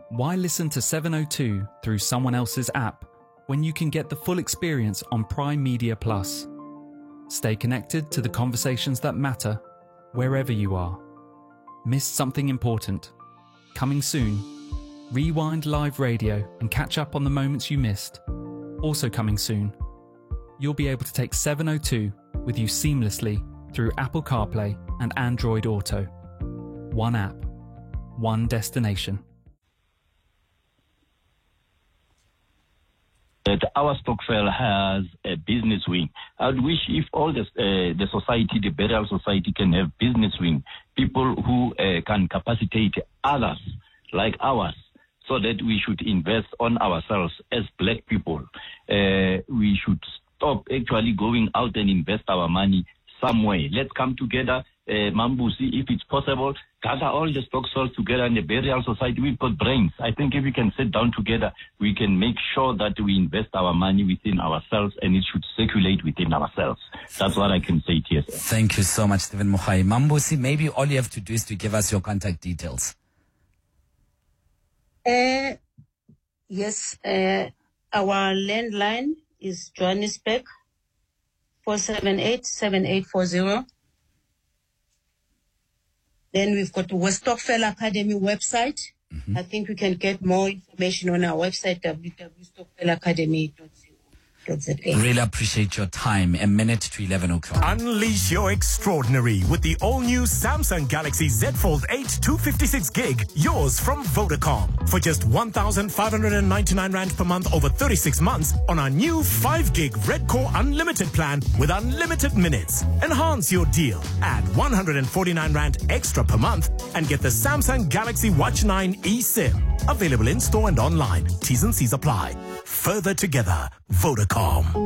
Why listen to 702 through someone else's app when you can get the full experience on Prime Media Plus? Stay connected to the conversations that matter wherever you are. Missed something important? Coming soon. Rewind live radio and catch up on the moments you missed. Also coming soon. You'll be able to take 702 with you seamlessly through Apple CarPlay and Android Auto. One app, one destination. That our Stokvel has a business wing. I'd wish if all the society, the burial society, can have business wing, people who can capacitate others like ours, so that we should invest on ourselves as black people. We should stop actually going out and invest our money somewhere. Let's come together, Mambusi, if it's possible, gather all the Stockvells together in the burial society. We've got brains. I think if we can sit down together, we can make sure that we invest our money within ourselves, and it should circulate within ourselves. That's what I can say to you. Thank you so much, Stephen Mukhai. Mambusi, maybe all you have to do is to give us your contact details. Yes, our landline is Johannesburg 478-7840. Then we've got the West Stokvel Academy website. I think we can get more information on our website, www.stokvelacademy.co.za. Really appreciate your time. A minute to 11 o'clock. Unleash your extraordinary with the all-new Samsung Galaxy Z Fold 8 256 gig. Yours from Vodacom. For just 1,599 Rand per month over 36 months on our new 5 gig Red Core Unlimited plan with unlimited minutes. Enhance your deal. Add 149 Rand extra per month and get the Samsung Galaxy Watch 9 eSIM. Available in store and online. T's and C's apply. Further together. Vodacom.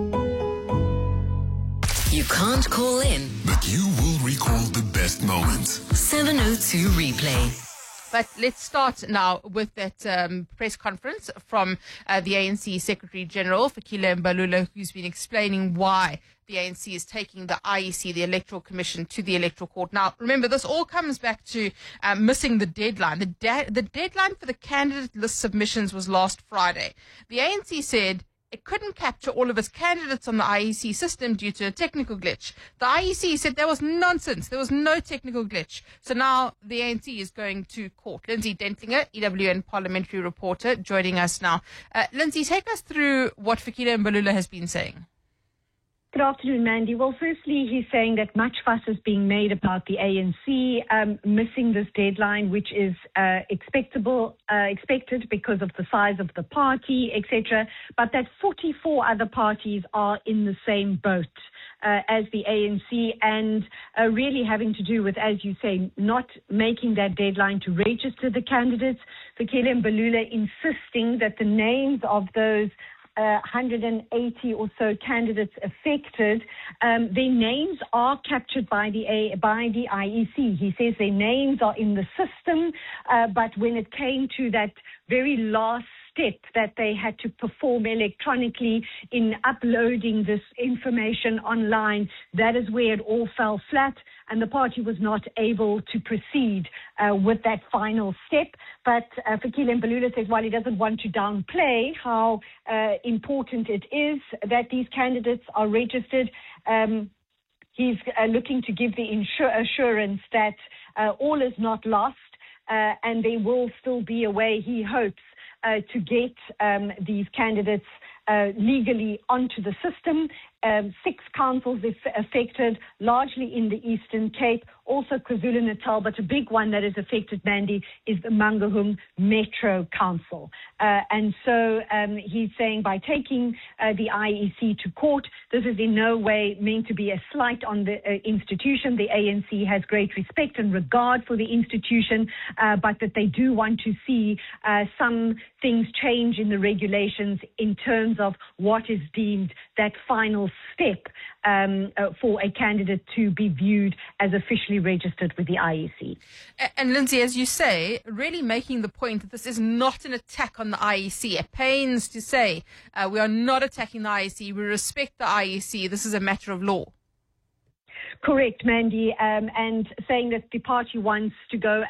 You can't call in, but you will recall the best moments. 702 replay. But let's start now with that press conference from the ANC Secretary General, Fikile Mbalula, who's been explaining why the ANC is taking the IEC, the Electoral Commission, to the Electoral Court. Now, remember, this all comes back to missing the deadline. The deadline for the candidate list submissions was last Friday. The ANC said it couldn't capture all of its candidates on the IEC system due to a technical glitch. The IEC said there was nonsense. There was no technical glitch. So now the ANC is going to court. Lindsay Dentlinger, EWN parliamentary reporter, joining us now. Lindsay, take us through what Fikile Mbalula has been saying. Good afternoon, Mandy. Well, firstly, he's saying that much fuss is being made about the ANC missing this deadline, which is expected because of the size of the party, etc., but that 44 other parties are in the same boat as the ANC, and really having to do with, as you say, not making that deadline to register the candidates. Fikile Mbalula insisting that the names of those 180 or so candidates affected, their names are captured by the IEC. He says their names are in the system, but when it came to that very last step that they had to perform electronically in uploading this information online, that is where it all fell flat, and the party was not able to proceed with that final step. But Fikile Mbalula says while he doesn't want to downplay how important it is that these candidates are registered, he's looking to give the assurance that all is not lost, and there will still be a way, he hopes, to get these candidates legally onto the system. 6 councils affected, largely in the Eastern Cape, also KwaZulu-Natal, but a big one that is affected, Mandy, is the Mangaung Metro Council. And so he's saying by taking the IEC to court, this is in no way meant to be a slight on the institution. The ANC has great respect and regard for the institution, but that they do want to see some things change in the regulations in terms of what is deemed that final step for a candidate to be viewed as officially registered with the IEC. And Lindsay, as you say, really making the point that this is not an attack on the IEC. It pains to say we are not attacking the IEC. We respect the IEC. This is a matter of law. Correct, Mandy, and saying that the party wants to go